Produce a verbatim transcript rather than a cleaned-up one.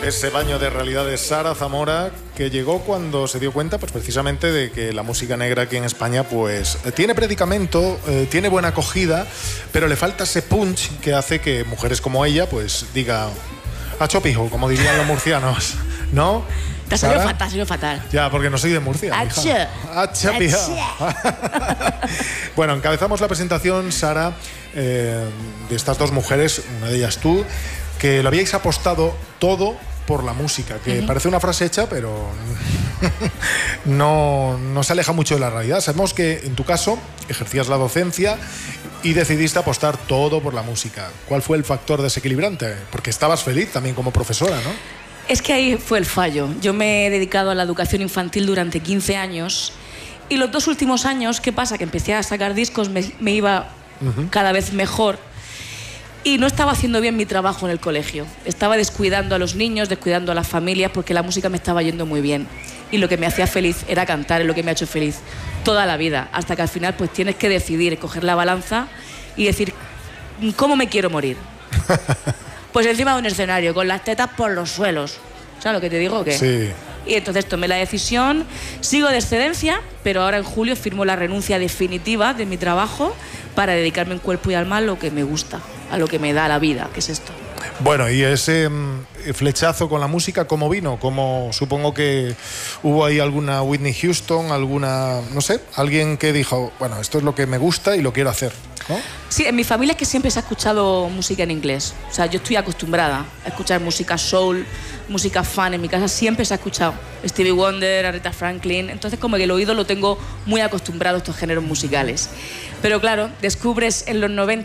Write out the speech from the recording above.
ese baño de realidad de Sara Zamora, que llegó cuando se dio cuenta, pues precisamente, de que la música negra aquí en España, pues tiene predicamento, eh, tiene buena acogida, pero le falta ese punch que hace que mujeres como ella, pues diga, a chopijo, como dirían los murcianos, ¿no? Te ha salido fatal, ha salido fatal. Ya, porque no soy de Murcia. Ache. Ache, Bueno, encabezamos la presentación, Sara, eh, de estas dos mujeres, una de ellas tú, que lo habíais apostado todo por la música, que uh-huh. parece una frase hecha, pero no, no se aleja mucho de la realidad. Sabemos que en tu caso ejercías la docencia y decidiste apostar todo por la música. ¿Cuál fue el factor desequilibrante? Porque estabas feliz también como profesora, ¿no? Es que ahí fue el fallo. Yo me he dedicado a la educación infantil durante quince años y los dos últimos años, ¿qué pasa? Que empecé a sacar discos, me, me iba uh-huh. cada vez mejor y no estaba haciendo bien mi trabajo en el colegio. Estaba descuidando a los niños, descuidando a las familias porque la música me estaba yendo muy bien. Y lo que me hacía feliz era cantar, es lo que me ha hecho feliz toda la vida. Hasta que al final pues tienes que decidir, coger la balanza y decir, ¿cómo me quiero morir? Pues encima de un escenario, con las tetas por los suelos. ¿Sabes lo que te digo o qué? Sí. Y entonces tomé la decisión, sigo de excedencia, pero ahora en julio firmo la renuncia definitiva de mi trabajo para dedicarme en cuerpo y alma a lo que me gusta, a lo que me da la vida, que es esto. Bueno, y ese mm, flechazo con la música, ¿cómo vino? Como supongo que hubo ahí alguna Whitney Houston, alguna, no sé, alguien que dijo, bueno, esto es lo que me gusta y lo quiero hacer, ¿no? Sí, en mi familia es que siempre se ha escuchado música en inglés. O sea, yo estoy acostumbrada a escuchar música soul, música fun. En mi casa siempre se ha escuchado Stevie Wonder, Aretha Franklin. Entonces, como que el oído lo tengo muy acostumbrado a estos géneros musicales. Pero claro, descubres en los noventa